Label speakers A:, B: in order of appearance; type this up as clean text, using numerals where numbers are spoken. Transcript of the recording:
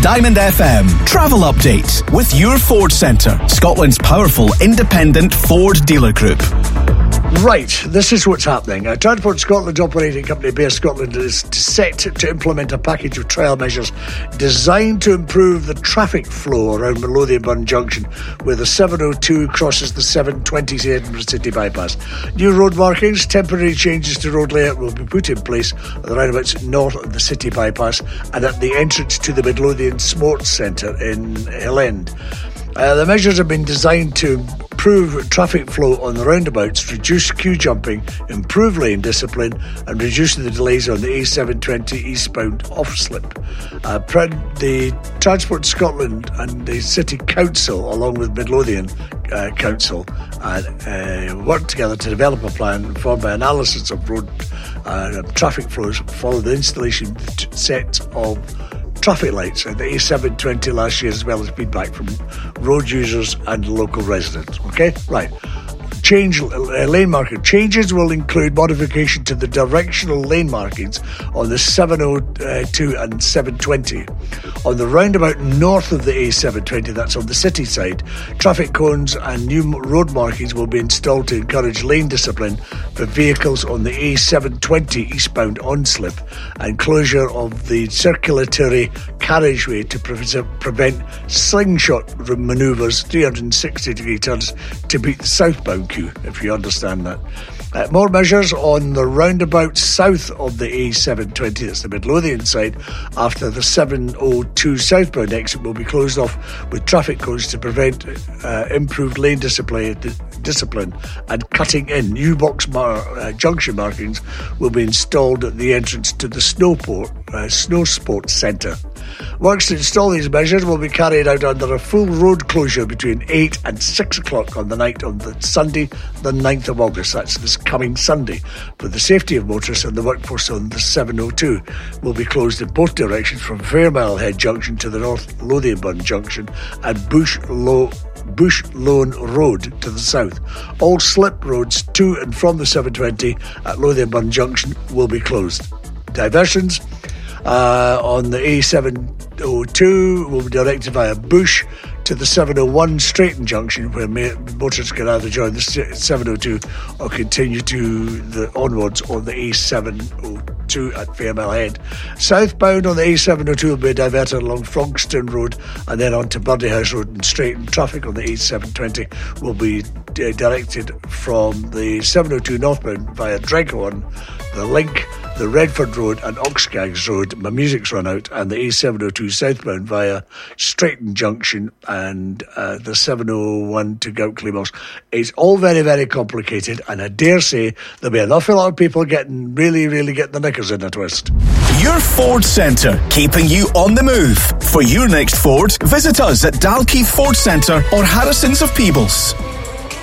A: Diamond FM travel update with your Ford Centre, Scotland's powerful independent Ford dealer group.
B: Right, this is what's happening. Transport Scotland's operating company, BS Scotland, is set to implement a package of trial measures designed to improve the traffic flow around Midlothian Junction, where the 702 crosses the 720 Edinburgh City bypass. New road markings, temporary changes to road layout will be put in place at the roundabouts north of the city bypass and at the entrance to the Midlothian Sports Centre in Hill End. The measures have been designed to improve traffic flow on the roundabouts, reduce queue jumping, improve lane discipline and reduce the delays on the A720 eastbound off-slip. The Transport Scotland and the City Council, along with Midlothian Council, work together to develop a plan informed by analysis of road traffic flows following the installation set of traffic lights at the A720 last year, as well as feedback from road users and local residents. Okay, right. Lane marking changes will include modification to the directional lane markings on the 702 and 720. On the roundabout north of the A720, that's on the city side, traffic cones and new road markings will be installed to encourage lane discipline for vehicles on the A720 eastbound on-slip, and closure of the circulatory carriageway to prevent slingshot manoeuvres 360-degree turns to beat the southbound queue, if you understand that. More measures on the roundabout south of the A720, that's the Midlothian side, after the 702 southbound exit will be closed off with traffic cones to prevent improved lane discipline and cutting in. New box junction markings will be installed at the entrance to the Snow Sports Centre. Works to install these measures will be carried out under a full road closure between 8 and 6 o'clock on the night of the Sunday, the 9th of August. That's this coming Sunday. For the safety of motorists and the workforce on the 702 will be closed in both directions from Fairmile Head Junction to the North Lothian Junction and Bush Lone Road to the south. All slip roads to and from the 720 at Lothian Junction will be closed. Diversions on the A702 will be directed via Bush to the 701 Straighton Junction, where motorists can either join the 702 or continue to the onwards on the A702 at Fairmile Head. Southbound on the A702 will be diverted along Frankston Road and then on to Birdie House Road and Straighton. Traffic on the A720 will be directed from the 702 northbound via Dreghorn, the Link, the Redford Road and Oxgags Road. My music's run out. And the A702 southbound via Straighton Junction and the 701 to Goutley Moss. It's all very, very complicated, and I dare say there'll be an awful lot of people really getting the knickers in a twist.
A: Your Ford Centre, keeping you on the move. For your next Ford, visit us at Dalkeith Ford Centre or Harrison's of Peebles.